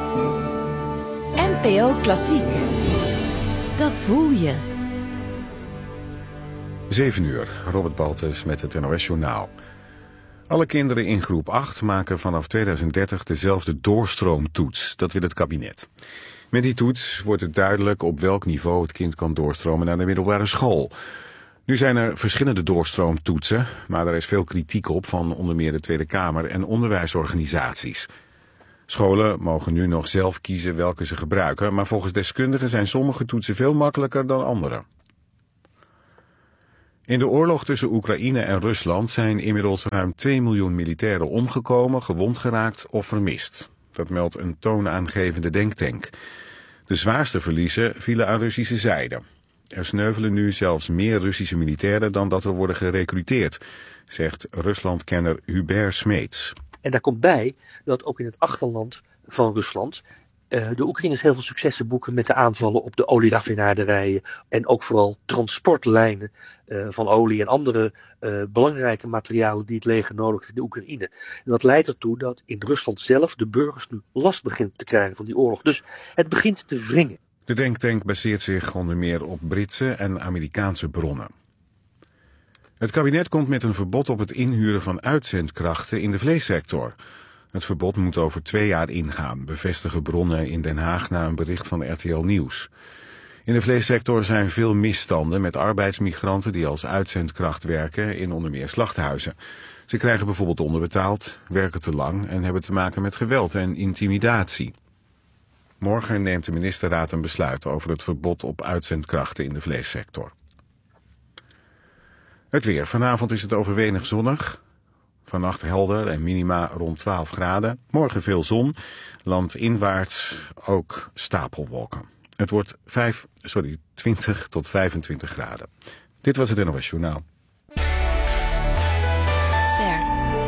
NPO Klassiek. Dat voel je. 7 uur, Robert Baltus met het NOS Journaal. Alle kinderen in groep 8 maken vanaf 2030 dezelfde doorstroomtoets. Dat wil het kabinet. Met die toets wordt het duidelijk op welk niveau het kind kan doorstromen naar de middelbare school. Nu zijn er verschillende doorstroomtoetsen, maar er is veel kritiek op van onder meer de Tweede Kamer en onderwijsorganisaties. Scholen mogen nu nog zelf kiezen welke ze gebruiken, maar volgens deskundigen zijn sommige toetsen veel makkelijker dan andere. In de oorlog tussen Oekraïne en Rusland zijn inmiddels ruim 2 miljoen militairen omgekomen, gewond geraakt of vermist. Dat meldt een toonaangevende denktank. De zwaarste verliezen vielen aan Russische zijde. Er sneuvelen nu zelfs meer Russische militairen dan dat er worden gerekruteerd, zegt Ruslandkenner Hubert Smeets. En daar komt bij dat ook in het achterland van Rusland de Oekraïners heel veel successen boeken met de aanvallen op de olieraffinaderijen en ook vooral transportlijnen van olie en andere belangrijke materialen die het leger nodig heeft in de Oekraïne. En dat leidt ertoe dat in Rusland zelf de burgers nu last beginnen te krijgen van die oorlog. Dus het begint te wringen. De denktank baseert zich onder meer op Britse en Amerikaanse bronnen. Het kabinet komt met een verbod op het inhuren van uitzendkrachten in de vleessector. Het verbod moet over 2 jaar ingaan, bevestigen bronnen in Den Haag na een bericht van RTL Nieuws. In de vleessector zijn veel misstanden met arbeidsmigranten die als uitzendkracht werken in onder meer slachthuizen. Ze krijgen bijvoorbeeld onderbetaald, werken te lang en hebben te maken met geweld en intimidatie. Morgen neemt de ministerraad een besluit over het verbod op uitzendkrachten in de vleessector. Het weer. Vanavond is het overwegend zonnig. Vannacht helder en minima rond 12 graden. Morgen veel zon. Landinwaarts ook stapelwolken. Het wordt 20 tot 25 graden. Dit was het NOS Journaal. Ster.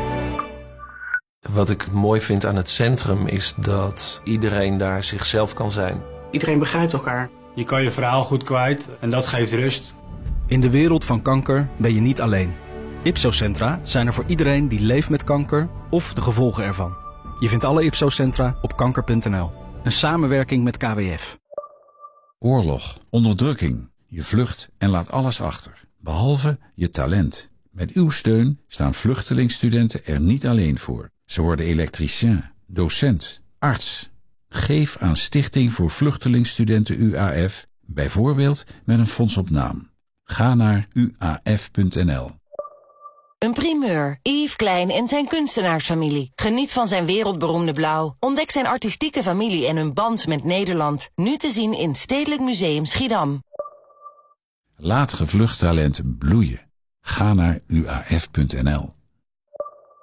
Wat ik mooi vind aan het centrum is dat iedereen daar zichzelf kan zijn. Iedereen begrijpt elkaar. Je kan je verhaal goed kwijt en dat geeft rust. In de wereld van kanker ben je niet alleen. Ipsocentra zijn er voor iedereen die leeft met kanker of de gevolgen ervan. Je vindt alle Ipsocentra op kanker.nl. Een samenwerking met KWF. Oorlog, onderdrukking. Je vlucht en laat alles achter. Behalve je talent. Met uw steun staan vluchtelingstudenten er niet alleen voor. Ze worden elektricien, docent, arts. Geef aan Stichting voor Vluchtelingstudenten UAF, bijvoorbeeld met een fonds op naam. Ga naar uaf.nl. Een primeur. Yves Klein en zijn kunstenaarsfamilie. Geniet van zijn wereldberoemde blauw. Ontdek zijn artistieke familie en hun band met Nederland. Nu te zien in Stedelijk Museum Schiedam. Laat gevlucht talent bloeien. Ga naar uaf.nl.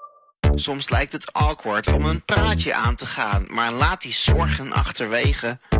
Soms lijkt het awkward om een praatje aan te gaan, maar laat die zorgen achterwege.